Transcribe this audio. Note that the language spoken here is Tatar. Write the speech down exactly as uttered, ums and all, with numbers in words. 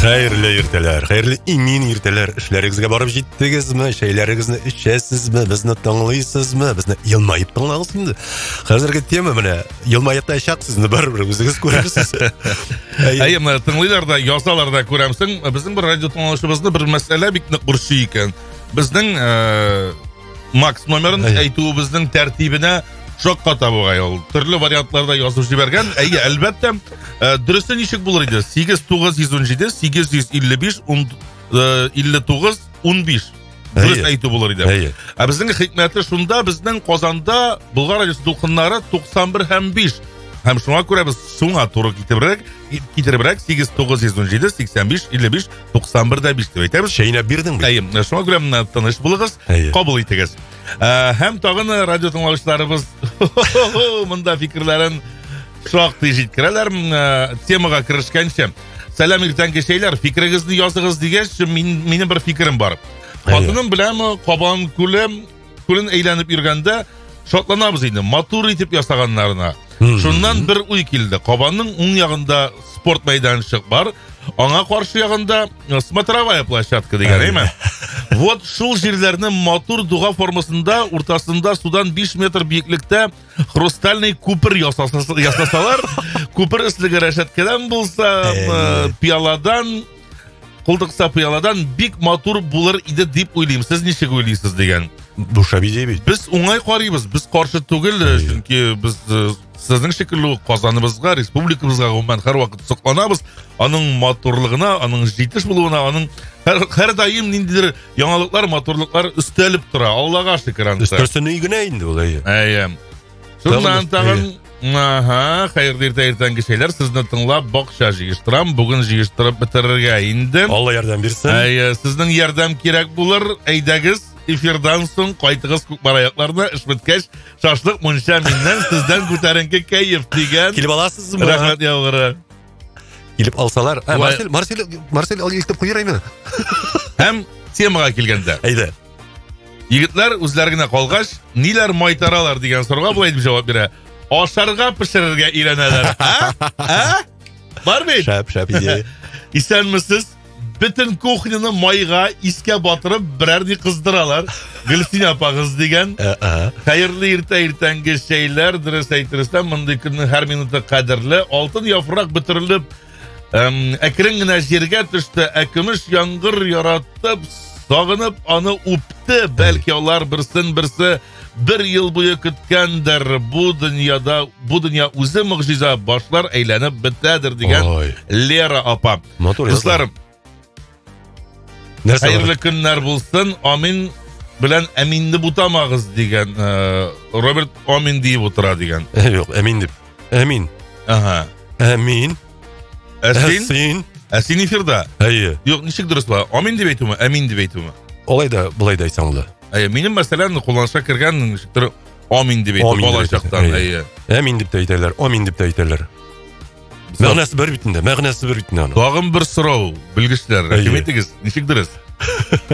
Хәерле иртәләр, хәерле имин иртәләр. Эшләрегезгә барып җиттегезме? Шәйләрегезне эчәсезме? Безне тыңлыйсызмы? Безне елмаеп тыңлагыз инде. Хәзерге тема менә елмаеп та чаксызны барыбер үзегез күрерсез. Әйе, менә тыңлыйлар да, язалар да күрәмсең. Безнең бер радио тыңлаучыбызны бер мәсьәлә бик нык борчый икән. Безнең Макс номерын әйтү безнең тәртибенә шокка табуга ул төрле вариантларда язып җибәргән. Әйе, әлбәттә, дөресен ничек булыр иде? сигез тугыз йөз унҗиде, сигез йөз илле биш, илле тугыз, унбиш. Дөрес әйтү булыр иде. Ә безнең хикмәте шунда, безнең Казанда Болгар радиосы дулкыннары туксан бер һәм биш. Һәм шуңа күрә без шуңа туры китербрәк, китербрәк сигез тугыз йөз унҗиде, сиксән биш, илле биш, туксан бер дә биш дип әйтәбез. Шәйнәп бирдең бит. Әйе, шуңа күрә менә таныш булыгыз, кабул итегез. Һәм тагын радио тыңлаучыларыбыз монда фикерләрен шактый җиткерәләр. Темага керешкәнчә, сәлам иртәнге шәйләр, фикерегезне языгыз дигәч, минем бер фикерем бар. Хатыным белән Кабан күлем күлен әйләнеп йөргәндә шатланабыз инде, матур итеп ясаганнарына. Шуннан бер уй килде. Кабанның уң ягында спорт мәйданчык бар, аңа каршы ягында смотровая площадка дигән, әйме? Вот шул җирләрне матур дуга формасында, уртасында судан биш метр биеклектә хрустальный күпер ясасалар, күпер өслеге рәшәткәдән булса, пияладан, култыкса пияладан бик матур булыр иде дип уйлыйм. Сез ничек уйлыйсыз дигән? Буша бизей бит. Без уңай карыйбыз, без каршы түгел, чөнки без сезнең шикелле Казаныбызга, республикабызга гомумән һәрвакыт сокланабыз. Аның матурлыгына, аның җитеш булуына, аның һәр даим ниндидер яңалыклар, матурлыклар өстәлеп тора. Аллага шөкер анысы. Өстәсенә генә инде ул әйе. Әйе. Шуннан тагын, аха, хәерле иртәнге шәйләр, сезне тыңлап бакча җыештырам. Бүген җыештырып бетерергә инде. Алла ярдәм бирсен. Әйе, сезнең ярдәм кирәк булыр. Әйдәгез. Эфирдан соң кайтыгыз күкбар аякларына, эш беткәч, шашлык мунча миннән сездән күтәренке кәеф дигән. Килеп аласызмы? Рәхмәт яугыры. Килеп алсалар. Марсель, Марсель, Марсель ал илтеп куйыраймы? Һәм темага килгәндә. Әйдә. Егетләр үзләренә калгач, ниләр майтаралар дигән сорауга булай дип җавап бирә. Ашарга, пешерергә өйрәнәләр. А? Бар бит? Шәп, шәп иде. Исәнмесез? Бөтен кухняны майга искә батырып берәрди кыздыралар. Гөлсин апагыз дигән. Хәерле иртә иртәнге шәйләр, дөрес әйтерсәм, мондый көнне һәр минуты кадерле. Алтын яфрак бөтерелеп, әкрен генә җиргә төште. Әкемеш яңгыр яратып, сагынып аны үпте. Бәлки алар берсен берсе бер ел буе көткәндер. Бу дөньяда, бу дөнья үзе мөгъҗиза, башлар әйләнеп бетәдер дигән Лера апа. Дусларым, хәерле көннәр булсын, амин белән әминне бутамагыз дигән Роберт амин дип утыра дигән. Юк, әмин дип. Әмин. Ага. Әмин. Әсин. Әсин эфирда. Әйе. Юк, ничек дөрес була? Амин дип әйтүме, әмин дип әйтүме? Олай да, булай да әйтсәң була. Әйе, минем мәсәлән кулланыша кергән ничектер амин дип әйтү балачактан, әйе. Әмин дип әйтәләр, амин дип әйтәләр. Мәгънәсе бер битендә, мәгънәсе бер битендә. Тагын бер сорау, белгечләр, рәхмәт итегез. Ничек дөрес?